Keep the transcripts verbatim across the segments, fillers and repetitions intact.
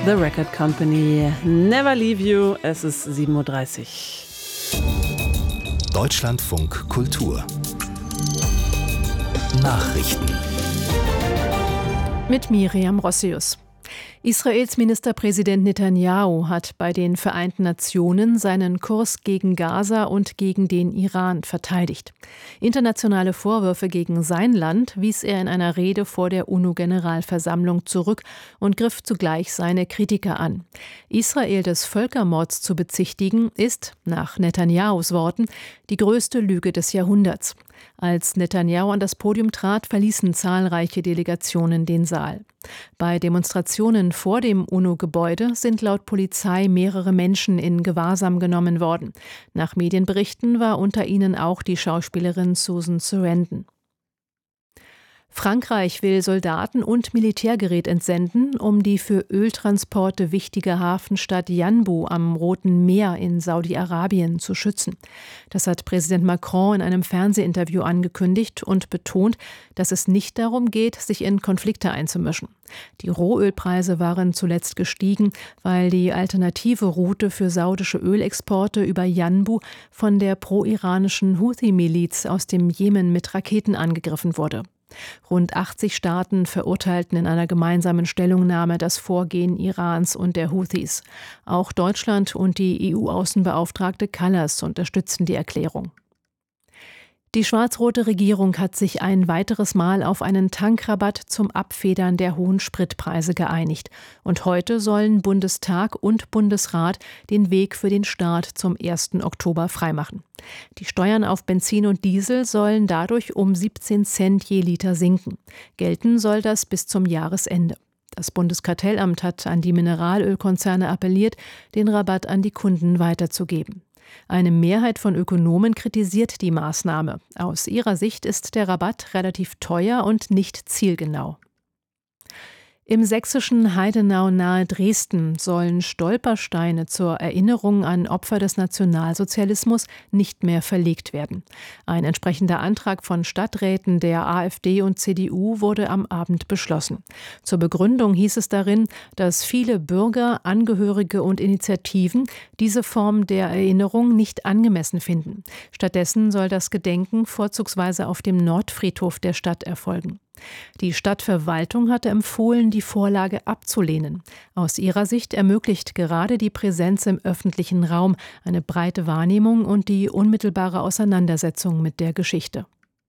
The Record Company, Never Leave You. Es ist sieben Uhr dreißig. Deutschlandfunk Kultur Nachrichten mit Miriam Rossius. Israels Ministerpräsident Netanyahu hat bei den Vereinten Nationen seinen Kurs gegen Gaza und gegen den Iran verteidigt. Internationale Vorwürfe gegen sein Land wies er in einer Rede vor der UNO-Generalversammlung zurück und griff zugleich seine Kritiker an. Israel des Völkermords zu bezichtigen, ist, nach Netanyahus Worten, die größte Lüge des Jahrhunderts. Als Netanyahu an das Podium trat, verließen zahlreiche Delegationen den Saal. Bei Demonstrationen vor dem UNO-Gebäude sind laut Polizei mehrere Menschen in Gewahrsam genommen worden. Nach Medienberichten war unter ihnen auch die Schauspielerin Susan Sarandon. Frankreich will Soldaten und Militärgerät entsenden, um die für Öltransporte wichtige Hafenstadt Yanbu am Roten Meer in Saudi-Arabien zu schützen. Das hat Präsident Macron in einem Fernsehinterview angekündigt und betont, dass es nicht darum geht, sich in Konflikte einzumischen. Die Rohölpreise waren zuletzt gestiegen, weil die alternative Route für saudische Ölexporte über Yanbu von der pro-iranischen Houthi-Miliz aus dem Jemen mit Raketen angegriffen wurde. Rund achtzig Staaten verurteilten in einer gemeinsamen Stellungnahme das Vorgehen Irans und der Houthis. Auch Deutschland und die E U-Außenbeauftragte Kallas unterstützten die Erklärung. Die schwarz-rote Regierung hat sich ein weiteres Mal auf einen Tankrabatt zum Abfedern der hohen Spritpreise geeinigt. Und heute sollen Bundestag und Bundesrat den Weg für den Start zum ersten Oktober freimachen. Die Steuern auf Benzin und Diesel sollen dadurch um siebzehn Cent je Liter sinken. Gelten soll das bis zum Jahresende. Das Bundeskartellamt hat an die Mineralölkonzerne appelliert, den Rabatt an die Kunden weiterzugeben. Eine Mehrheit von Ökonomen kritisiert die Maßnahme. Aus ihrer Sicht ist der Rabatt relativ teuer und nicht zielgenau. Im sächsischen Heidenau nahe Dresden sollen Stolpersteine zur Erinnerung an Opfer des Nationalsozialismus nicht mehr verlegt werden. Ein entsprechender Antrag von Stadträten der AfD und C D U wurde am Abend beschlossen. Zur Begründung hieß es darin, dass viele Bürger, Angehörige und Initiativen diese Form der Erinnerung nicht angemessen finden. Stattdessen soll das Gedenken vorzugsweise auf dem Nordfriedhof der Stadt erfolgen. Die Stadtverwaltung hatte empfohlen, die Vorlage abzulehnen. Aus ihrer Sicht ermöglicht gerade die Präsenz im öffentlichen Raum eine breite Wahrnehmung und die unmittelbare Auseinandersetzung mit der Geschichte.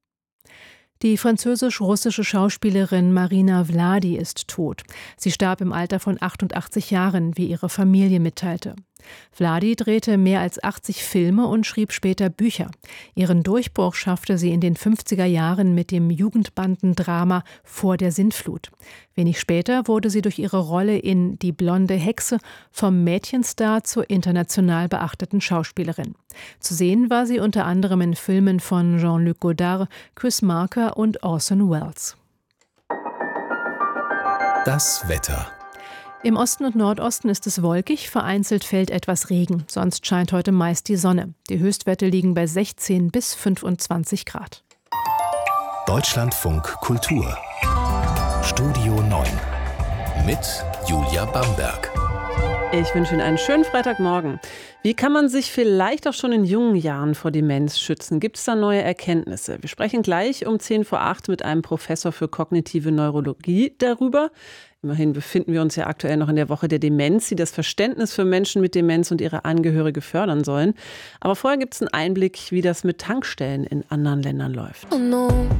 Die französisch-russische Schauspielerin Marina Vladi ist tot. Sie starb im Alter von achtundachtzig Jahren, wie ihre Familie mitteilte. Vladi drehte mehr als achtzig Filme und schrieb später Bücher. Ihren Durchbruch schaffte sie in den fünfziger Jahren mit dem Jugendbandendrama Vor der Sintflut. Wenig später wurde sie durch ihre Rolle in Die blonde Hexe vom Mädchenstar zur international beachteten Schauspielerin. Zu sehen war sie unter anderem in Filmen von Jean-Luc Godard, Chris Marker und Orson Welles. Das Wetter. Im Osten und Nordosten ist es wolkig, vereinzelt fällt etwas Regen. Sonst scheint heute meist die Sonne. Die Höchstwerte liegen bei sechzehn bis fünfundzwanzig Grad. Deutschlandfunk Kultur Studio neun mit Julia Bamberg. Ich wünsche Ihnen einen schönen Freitagmorgen. Wie kann man sich vielleicht auch schon in jungen Jahren vor Demenz schützen? Gibt es da neue Erkenntnisse? Wir sprechen gleich um zehn vor acht mit einem Professor für kognitive Neurologie darüber. Immerhin befinden wir uns ja aktuell noch in der Woche der Demenz, die das Verständnis für Menschen mit Demenz und ihre Angehörige fördern sollen. Aber vorher gibt es einen Einblick, wie das mit Tankstellen in anderen Ländern läuft. Oh no,